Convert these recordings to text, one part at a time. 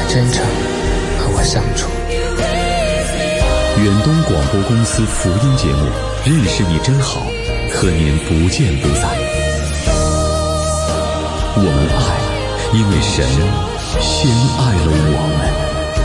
真诚和我相处。 远东广播公司福音节目《认识你真好》，和您不见不散。我们爱，因为神先爱了我们。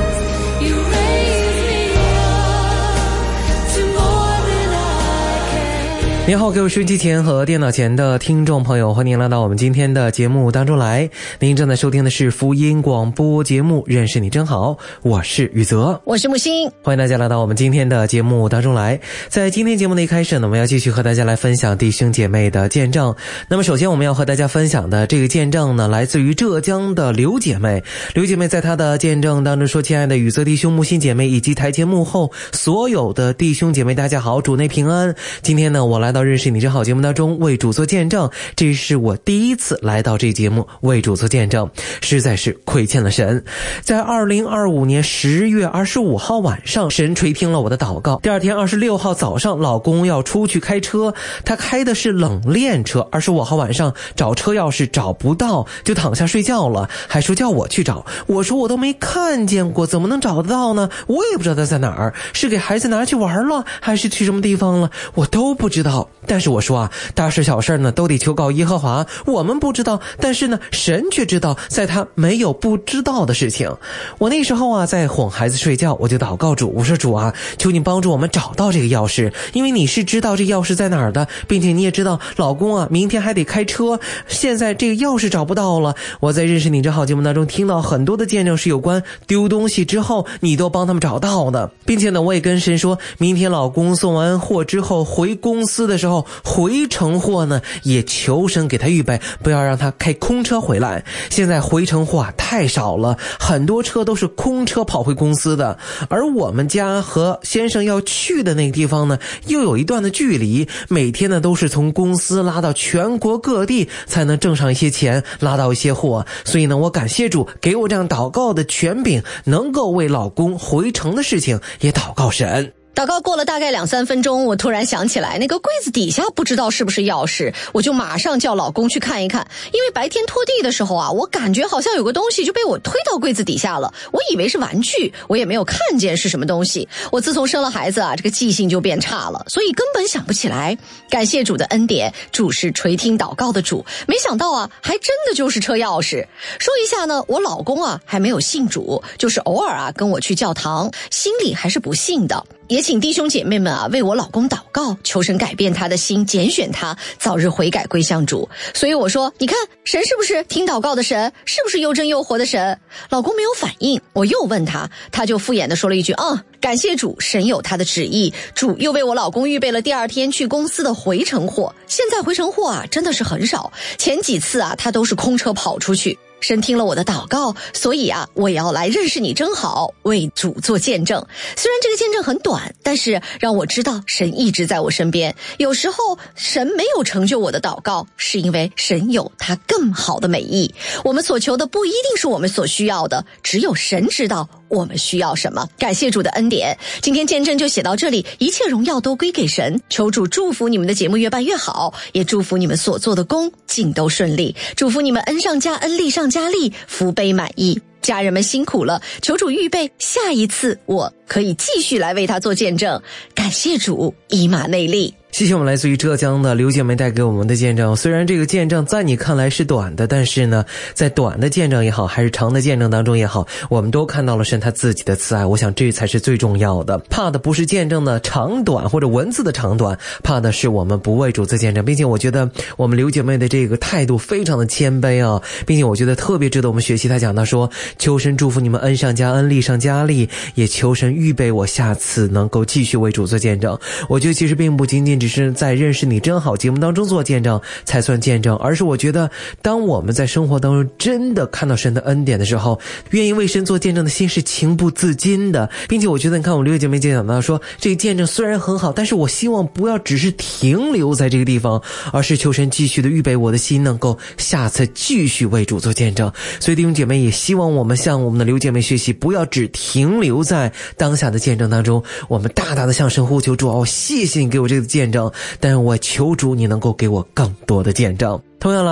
您好，各位收音机前和电脑前的听众朋友，欢迎来到我们今天的节目当中来。您正在收听的是福音广播节目《认识你真好》，我是宇泽， 我是木星， 欢迎大家来到我们今天的节目当中来。在今天节目的一开始呢，我们要继续和大家来分享弟兄姐妹的见证。那么首先我们要和大家分享的这个见证呢，来自于浙江的刘姐妹。刘姐妹在她的见证当中说：亲爱的宇泽弟兄、木星姐妹以及台前幕后所有的弟兄姐妹，大家好，主内平安。今天呢，我来到认识你真好节目当中为主做见证，这是我第一次来到这节目为主做见证，实在是亏欠了神。在2025年10月25号晚上，神垂听了我的祷告。第二天26号早上，老公要出去开车，他开的是冷链车。25号晚上找车钥匙找不到，就躺下睡觉了，还说叫我去找。我说我都没看见过，怎么能找得到呢？我也不知道他在哪儿，是给孩子拿去玩了，还是去什么地方了，我都不知道。但是我说啊，大事小事呢都得求告耶和华，我们不知道，但是呢神却知道，在他没有不知道的事情。我那时候啊在哄孩子睡觉，我就祷告主，我说主啊，求你帮助我们找到这个钥匙，因为你是知道这钥匙在哪儿的，并且你也知道老公啊明天还得开车，现在这个钥匙找不到了。我在认识你真好节目当中听到很多的见证是有关丢东西之后你都帮他们找到的，并且呢我也跟神说，明天老公送完货之后回公司的时候，回程货呢也求神给他预备，不要让他开空车回来。现在回程货啊太少了，很多车都是空车跑回公司的，而我们家和先生要去的那个地方呢又有一段的距离，每天呢都是从公司拉到全国各地才能挣上一些钱，拉到一些货。所以呢我感谢主给我这样祷告的权柄，能够为老公回程的事情也祷告神。 祷告过了大概2-3分钟，我突然想起来那个柜子底下不知道是不是钥匙，我就马上叫老公去看一看。因为白天拖地的时候啊，我感觉好像有个东西就被我推到柜子底下了，我以为是玩具，我也没有看见是什么东西。我自从生了孩子啊，这个记性就变差了，所以根本想不起来。感谢主的恩典，主是垂听祷告的主，没想到啊还真的就是车钥匙。说一下呢，我老公啊还没有信主，就是偶尔啊跟我去教堂，心里还是不信的。也请弟兄姐妹们啊为我老公祷告，求神改变他的心，拣选他，早日悔改归向主。所以我说，你看神是不是听祷告的神，是不是又真又活的神？老公没有反应，我又问他，他就敷衍地说了一句感谢主，神有他的旨意，主又为我老公预备了第二天去公司的回程货。现在回程货啊真的是很少，前几次啊他都是空车跑出去。神听了我的祷告，所以啊我也要来认识你真好，为主做见证。虽然这个见证很短，但是让我知道神一直在我身边。有时候神没有成就我的祷告，是因为神有他更好的美意。我们所求的不一定是我们所需要的，只有神知道我们需要什么。感谢主的恩典，今天见证就写到这里，一切荣耀都归给神。求主祝福你们的节目越办越好，也祝福你们所做的工尽都顺利，祝福你们恩上加恩，利上加利，福杯满溢。家人们辛苦了，求主预备下一次我可以继续来为他做见证。感谢主，以马内利。 谢谢我们来自于浙江的刘姐妹带给我们的见证。虽然这个见证在你看来是短的，但是呢在短的见证也好，还是长的见证当中也好，我们都看到了神他自己的慈爱。我想这才是最重要的，怕的不是见证的长短或者文字的长短，怕的是我们不为主做见证。并且我觉得我们刘姐妹的这个态度非常的谦卑啊，并且我觉得特别值得我们学习。她讲到说，求神祝福你们恩上加恩，利上加利，也求神预备我下次能够继续为主做见证。我觉得其实并不仅仅只是在认识你真好节目当中做见证才算见证，而是我觉得当我们在生活当中真的看到神的恩典的时候，愿意为神做见证的心是情不自禁的。并且我觉得你看我们刘姐妹讲到说，这个见证虽然很好，但是我希望不要只是停留在这个地方，而是求神继续的预备我的心，能够下次继续为主做见证。所以弟兄姐妹也希望我们向我们的刘姐妹学习，不要只停留在当下的见证当中，我们大大的向神呼求，主谢谢你给我这个见证，但是我求主你能够给我更多的见证。同样了